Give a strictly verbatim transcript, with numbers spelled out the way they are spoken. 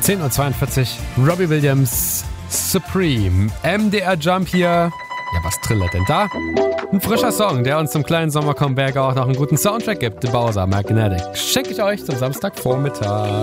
zehn Uhr zweiundvierzig, Robbie Williams, Supreme, M D R Jump hier. Ja, was trillert denn da? Ein frischer Song, der uns zum kleinen Sommer-Comeback auch noch einen guten Soundtrack gibt. The Bowser Magnetic. Schenke ich euch zum Samstagvormittag.